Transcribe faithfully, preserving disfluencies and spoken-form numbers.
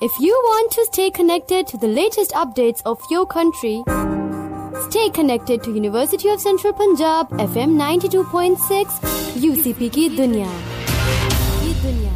If you want to stay connected to the latest updates of your country, stay connected to University of Central Punjab F M ninety-two point six U C P की दुनिया